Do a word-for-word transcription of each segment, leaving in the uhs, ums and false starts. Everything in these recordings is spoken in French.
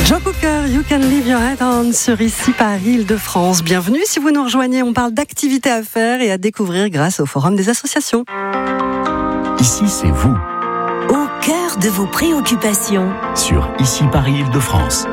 Joe Cocker, You Can Leave Your Head On sur Ici Paris, Île-de-France. Bienvenue si vous nous rejoignez. On parle d'activités à faire et à découvrir grâce au Forum des associations. Ici, c'est vous. Au cœur de vos préoccupations. Sur Ici Paris, Île-de-France.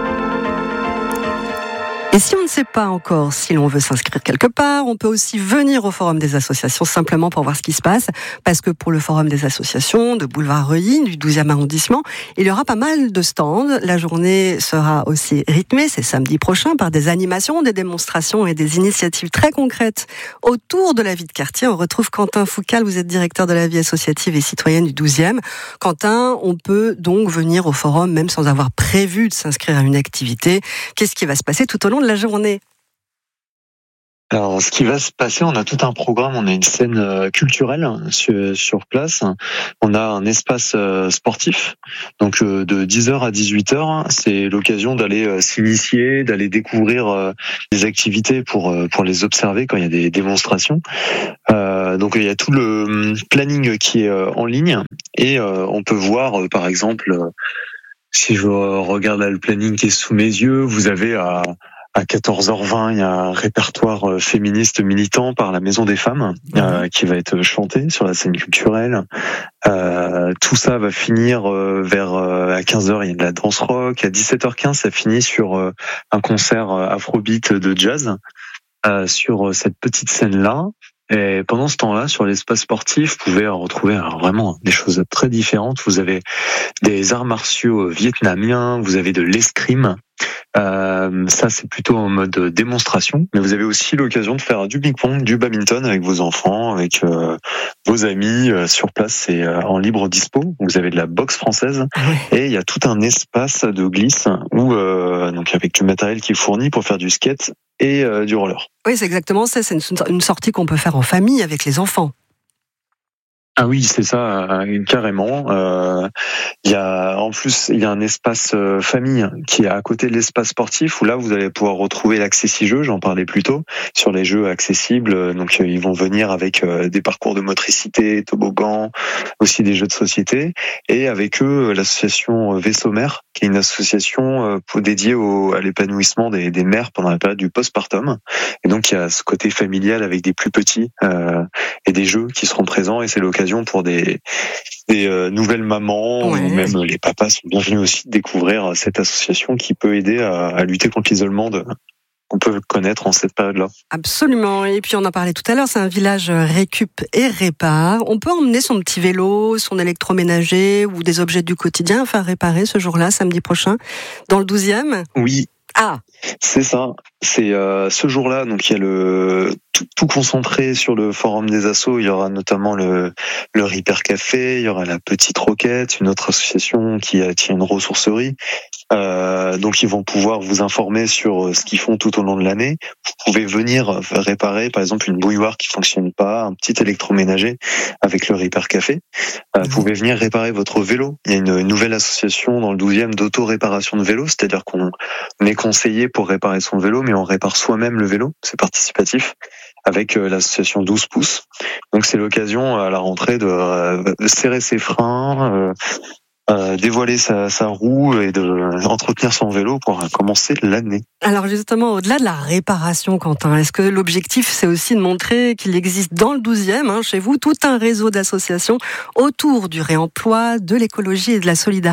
Et si on ne sait pas encore si l'on veut s'inscrire quelque part, on peut aussi venir au Forum des associations simplement pour voir ce qui se passe, parce que pour le Forum des associations de Boulevard Reuilly, du douzième arrondissement, il y aura pas mal de stands. La journée sera aussi rythmée, c'est samedi prochain, par des animations, des démonstrations et des initiatives très concrètes autour de la vie de quartier. On retrouve Quentin Foucal, vous êtes directeur de la vie associative et citoyenne du douzième. Quentin, on peut donc venir au Forum même sans avoir prévu de s'inscrire à une activité. Qu'est-ce qui va se passer tout au long de la journée? Alors, ce qui va se passer, on a tout un programme, on a une scène culturelle sur, sur place, on a un espace sportif, donc de dix heures à dix-huit heures, c'est l'occasion d'aller s'initier, d'aller découvrir des activités pour pour les observer quand il y a des démonstrations. Euh, donc il y a tout le planning qui est en ligne et on peut voir, par exemple, si je regarde là, le planning qui est sous mes yeux, vous avez à À quatorze heures vingt, il y a un répertoire féministe militant par la Maison des Femmes euh, qui va être chanté sur la scène culturelle. Euh, tout ça va finir euh, vers euh, à quinze heures, il y a de la danse rock. À dix-sept heures quinze, ça finit sur euh, un concert afrobeat de jazz euh, sur cette petite scène-là. Et pendant ce temps-là, sur l'espace sportif, vous pouvez retrouver alors, vraiment des choses très différentes. Vous avez des arts martiaux vietnamiens, vous avez de l'escrime. Euh, ça, c'est plutôt en mode démonstration. Mais vous avez aussi l'occasion de faire du ping-pong, du badminton avec vos enfants, avec euh, vos amis euh, sur place. C'est euh, en libre dispo. Vous avez de la boxe française et il y a tout un espace de glisse où, euh, donc avec du matériel qui est fourni pour faire du skate et euh, du roller. Oui, c'est exactement ça. C'est une, une sortie qu'on peut faire en famille avec les enfants. Ah oui, c'est ça, carrément. Euh, il y a, en plus, il y a un espace euh, famille qui est à côté de l'espace sportif où là, vous allez pouvoir retrouver l'accessi-jeux, j'en parlais plus tôt, sur les jeux accessibles. Donc, euh, ils vont venir avec euh, des parcours de motricité, toboggan, aussi des jeux de société. Et avec eux, l'association Vaisseau-Mère, qui est une association euh, pour, dédiée au, à l'épanouissement des, des mères pendant la période du postpartum. Et donc, il y a ce côté familial avec des plus petits euh, et des jeux qui seront présents. Et c'est l'occasion pour des, des euh, nouvelles mamans, ouais. Ou même les papas sont bienvenus aussi de découvrir cette association qui peut aider à, à lutter contre l'isolement de, qu'on peut connaître en cette période-là. Absolument. Et puis on en parlait tout à l'heure, c'est un village récup et répare. On peut emmener son petit vélo, son électroménager ou des objets du quotidien à faire réparer ce jour-là, samedi prochain, dans le douzième. Oui. Ah. C'est ça. C'est euh, ce jour-là, donc il y a le tout, tout concentré sur le forum des assos. Il y aura notamment le le Repair Café, il y aura la Petite Roquette, une autre association qui a tient une ressourcerie. Euh, donc ils vont pouvoir vous informer sur ce qu'ils font tout au long de l'année. Vous pouvez venir réparer, par exemple, une bouilloire qui fonctionne pas, un petit électroménager avec le Repair Café. Euh, vous pouvez venir réparer votre vélo. Il y a une, une nouvelle association dans le douzième d'auto-réparation de vélo, c'est-à-dire qu'on est conseillé pour réparer son vélo, mais on répare soi-même le vélo, c'est participatif, avec euh, l'association douze pouces. Donc c'est l'occasion à la rentrée de euh, serrer ses freins, euh, euh, dévoiler sa, sa roue et de euh, entretenir son vélo pour euh, commencer l'année. Alors justement, au-delà de la réparation, Quentin, est-ce que l'objectif c'est aussi de montrer qu'il existe dans le douzième, hein, chez vous, tout un réseau d'associations autour du réemploi, de l'écologie et de la solidarité ?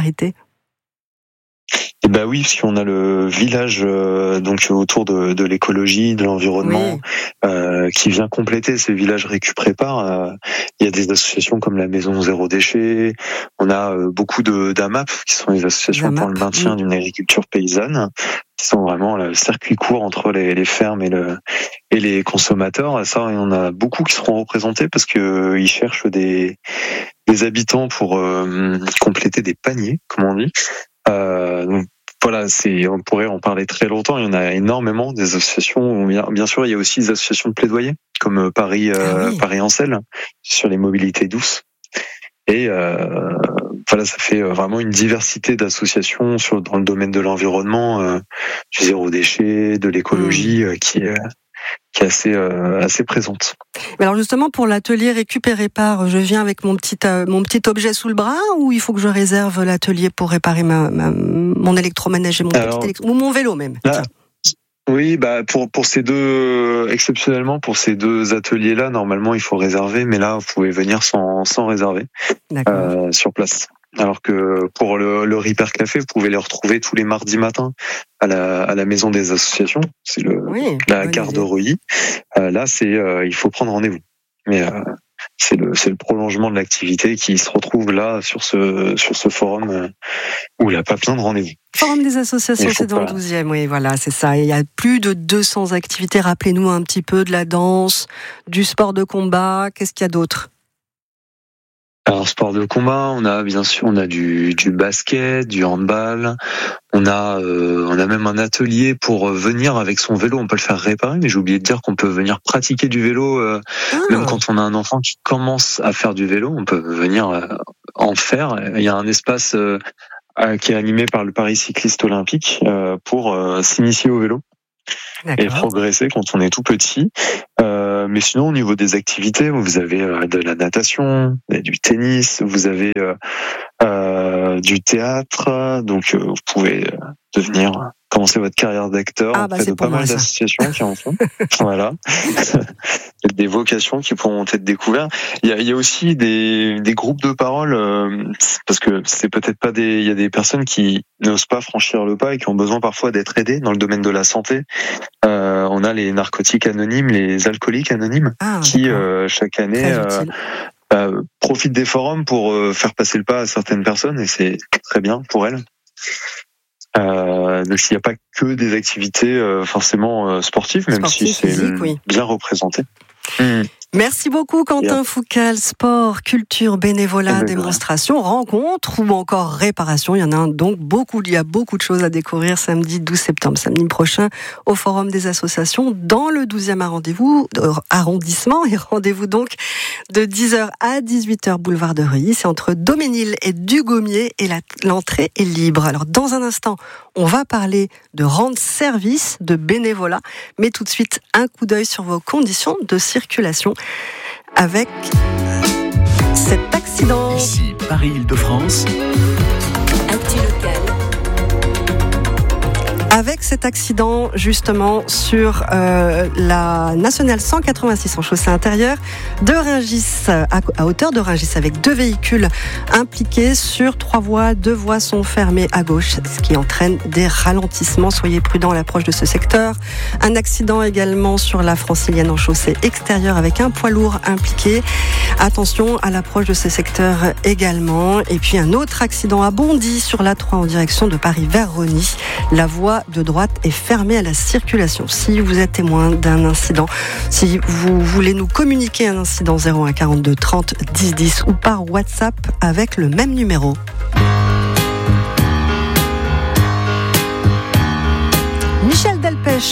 Eh ben oui, parce qu'on a le village euh, donc autour de, de l'écologie, de l'environnement, oui. euh, qui vient compléter ces villages récup-répare. Euh, il y a des associations comme la Maison Zéro Déchet. On a euh, beaucoup de d'A M A P, qui sont les associations Z'A M A P, pour le maintien oui. d'une agriculture paysanne, qui sont vraiment le circuit court entre les, les fermes et le et les consommateurs. Ça, on a beaucoup qui seront représentés parce que euh, ils cherchent des des habitants pour euh, compléter des paniers, comme on dit. Euh, donc voilà, c'est, on pourrait en parler très longtemps. Il y en a énormément des associations. Bien sûr, il y a aussi des associations de plaidoyer, comme Paris, euh, ah oui. Paris Ancel, sur les mobilités douces. Et euh, voilà, ça fait vraiment une diversité d'associations sur dans le domaine de l'environnement, euh, du zéro déchet, de l'écologie, mmh. euh, qui est qui est assez euh, assez présente. Mais alors justement pour l'atelier récup et répare, je viens avec mon petit euh, mon petit objet sous le bras ou il faut que je réserve l'atelier pour réparer ma, ma mon électroménager, mon alors, petit électro... ou mon vélo même. Là, oui, bah pour pour ces deux exceptionnellement pour ces deux ateliers là, normalement il faut réserver, mais là vous pouvez venir sans sans réserver euh, sur place. Alors que pour le, le Repair Café, vous pouvez les retrouver tous les mardis matins à la à la maison des associations. C'est le oui, la gare de Reuilly. Euh, là, c'est euh, il faut prendre rendez-vous. Mais euh, c'est le c'est le prolongement de l'activité qui se retrouve là sur ce sur ce forum euh, où il n'y a pas plein de rendez-vous. Forum des associations, c'est dans le douzième, oui, voilà, c'est ça. Il y a plus de deux cents activités. Rappelez-nous un petit peu de la danse, du sport de combat. Qu'est-ce qu'il y a d'autre ? Alors sport de combat, on a bien sûr, on a du du basket, du handball, on a euh, on a même un atelier pour venir avec son vélo. On peut le faire réparer, mais j'ai oublié de dire qu'on peut venir pratiquer du vélo, euh, ah. même quand on a un enfant qui commence à faire du vélo, on peut venir euh, en faire. Il y a un espace euh, qui est animé par le Paris Cycliste Olympique euh, pour euh, s'initier au vélo. D'accord. Et progresser quand on est tout petit. Euh, mais sinon, au niveau des activités, vous avez euh, de la natation, du tennis, vous avez euh, euh, du théâtre. Donc, euh, vous pouvez euh, devenir commencer votre carrière d'acteur ah, bah, auprès de pas mal d'associations qui en font. Voilà. Des vocations qui pourront être découvertes. Il y a, il y a aussi des, des groupes de parole, euh, parce que c'est peut-être pas des, il y a des personnes qui n'osent pas franchir le pas et qui ont besoin parfois d'être aidées dans le domaine de la santé. Euh, on a les narcotiques anonymes, les alcooliques anonymes, ah, qui euh, chaque année euh, euh, profitent des forums pour euh, faire passer le pas à certaines personnes et c'est très bien pour elles. Euh, donc il n'y a pas que des activités euh, forcément euh, sportives, même Sportif, si c'est physique, oui. bien représenté. Mmh. Merci beaucoup Quentin Foucal. Sport, culture, bénévolat, démonstration, rencontre ou encore réparation. Il y en a un, donc beaucoup. Il y a beaucoup de choses à découvrir samedi douze septembre, samedi prochain, au Forum des associations dans le douzième arrondissement. Et rendez-vous donc de dix heures à dix-huit heures boulevard de Reuilly. C'est entre Doménil et Dugommier et la, l'entrée est libre. Alors dans un instant, on va parler de rendre service, de bénévolat, mais tout de suite un coup d'œil sur vos conditions de circulation avec cet accident. Ici Paris-Île-de-France. Actu local. Avec cet accident justement sur euh, la nationale cent quatre-vingt-six en chaussée intérieure de Rungis, à, à hauteur de Rungis, avec deux véhicules impliqués sur trois voies. Deux voies sont fermées à gauche, ce qui entraîne des ralentissements. Soyez prudents à l'approche de ce secteur. Un accident également sur la francilienne en chaussée extérieure avec un poids lourd impliqué. Attention à l'approche de ce secteur également. Et puis un autre accident à Bondy sur l'A trois en direction de Paris vers Rosny. La voie de droite est fermée à la circulation. Si vous êtes témoin d'un incident, si vous voulez nous communiquer un incident, zéro un quarante-deux trente dix dix ou par WhatsApp avec le même numéro.